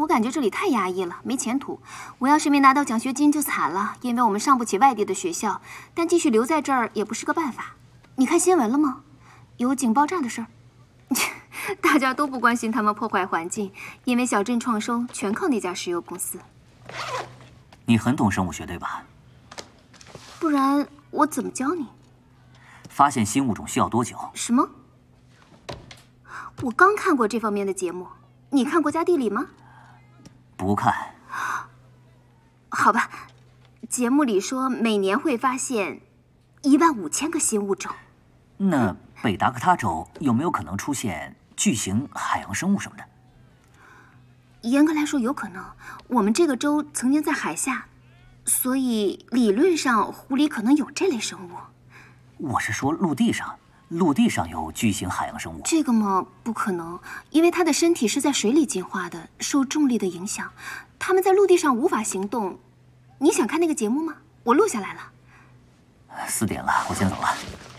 我感觉这里太压抑了，没前途。我要是没拿到奖学金就惨了，因为我们上不起外地的学校，但继续留在这儿也不是个办法。你看新闻了吗？有警报站的事儿。大家都不关心他们破坏环境，因为小镇创收全靠那家石油公司。 你很懂生物学对吧？ 不然我怎么教你？ 发现新物种需要多久？ 什么？我刚看过这方面的节目。你看国家地理吗？ 不看。 好吧，节目里说每年会发现15000个新物种。 那北达科他州有没有可能出现巨型海洋生物什么的？ 严格来说有可能，我们这个州曾经在海下，所以理论上湖里可能有这类生物。 我是说陆地上，陆地上有巨型海洋生物。 这个嘛，不可能，因为它的身体是在水里进化的，受重力的影响，它们在陆地上无法行动。你想看那个节目吗？我录下来了。 4点了，我先走了。